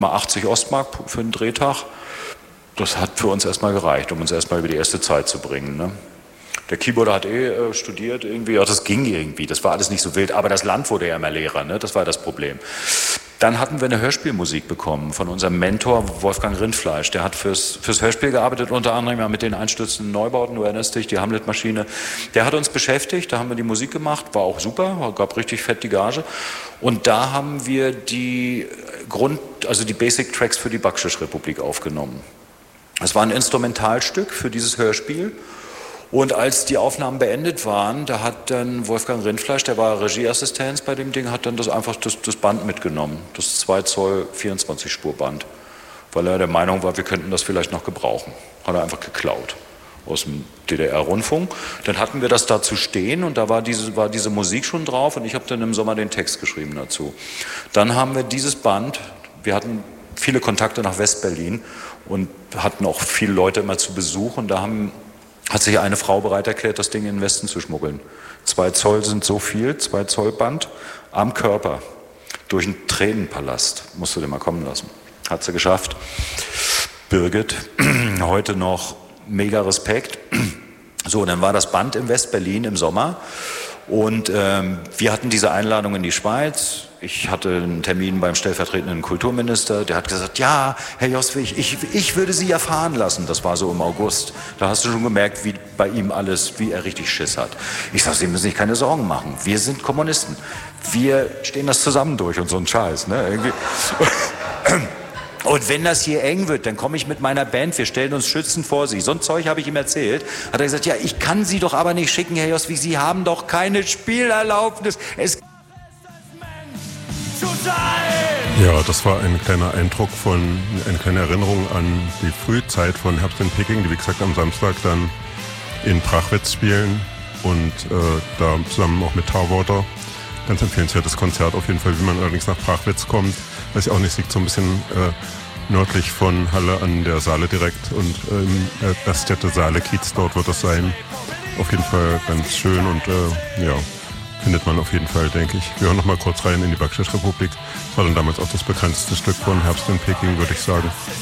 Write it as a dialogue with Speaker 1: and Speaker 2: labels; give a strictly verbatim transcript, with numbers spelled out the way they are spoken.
Speaker 1: Mal achtzig Ostmark für einen Drehtag. Das hat für uns erstmal gereicht, um uns erstmal über die erste Zeit zu bringen. Ne? Der Keyboarder hat eh äh, studiert irgendwie, ja, das ging irgendwie, das war alles nicht so wild, aber das Land wurde ja immer leerer, ne? Das war das Problem. Dann hatten wir eine Hörspielmusik bekommen von unserem Mentor Wolfgang Rindfleisch. Der hat fürs, fürs Hörspiel gearbeitet, unter anderem ja mit den einstürzenden Neubauten, du erinnerst dich, die Hamlet-Maschine. Der hat uns beschäftigt, da haben wir die Musik gemacht, war auch super, gab richtig fett die Gage. Und da haben wir die Grund, also die Basic Tracks für die Backschisch-Republik aufgenommen. Es war ein Instrumentalstück für dieses Hörspiel. Und als die Aufnahmen beendet waren, da hat dann Wolfgang Rindfleisch, der war Regieassistent bei dem Ding, hat dann das einfach das, das Band mitgenommen. Das zwei Zoll vierundzwanzig Spur Band. Weil er der Meinung war, wir könnten das vielleicht noch gebrauchen. Hat er einfach geklaut aus dem D D R-Rundfunk. Dann hatten wir das da zu stehen und da war diese, war diese Musik schon drauf und ich habe dann im Sommer den Text geschrieben dazu. Dann haben wir dieses Band, wir hatten viele Kontakte nach West-Berlin und hatten auch viele Leute immer zu Besuch und da haben hat sich eine Frau bereit erklärt, das Ding in den Westen zu schmuggeln. Zwei Zoll sind so viel, zwei Zoll Band am Körper. Durch einen Tränenpalast. Musst du dir mal kommen lassen. Hat sie geschafft. Birgit, heute noch mega Respekt. So, dann war das Band in West-Berlin im Sommer. Und ähm, wir hatten diese Einladung in die Schweiz. Ich hatte einen Termin beim stellvertretenden Kulturminister. Der hat gesagt, ja, Herr Joswig, ich, ich würde Sie ja fahren lassen. Das war so im August. Da hast du schon gemerkt, wie bei ihm alles, wie er richtig Schiss hat. Ich sage, Sie müssen sich keine Sorgen machen. Wir sind Kommunisten. Wir stehen das zusammen durch und so ein Scheiß. Ne? Irgendwie. Und wenn das hier eng wird, dann komme ich mit meiner Band, wir stellen uns schützend vor Sie. So ein Zeug habe ich ihm erzählt. Hat er gesagt, ja, ich kann Sie doch aber nicht schicken, Herr Joswig, Sie haben doch keine Spielerlaubnis. Es
Speaker 2: Ja, das war ein kleiner Eindruck von, eine kleine Erinnerung an die Frühzeit von Herbst in Peking, die wie gesagt am Samstag dann in Prachwitz spielen und äh, da zusammen auch mit Tarwater. Ganz empfehlenswertes Konzert auf jeden Fall, wie man allerdings nach Prachwitz kommt. Weiß ich auch nicht, liegt so ein bisschen äh, nördlich von Halle an der Saale direkt und ähm, äh, Gaststätte Saale Kiez, dort wird das sein. Auf jeden Fall ganz schön und äh, ja, findet man auf jeden Fall, denke ich. Wir hören noch mal kurz rein in die Backschisch-Republik. Das war dann damals auch das bekannteste Stück von Herbst in Peking, würde ich sagen.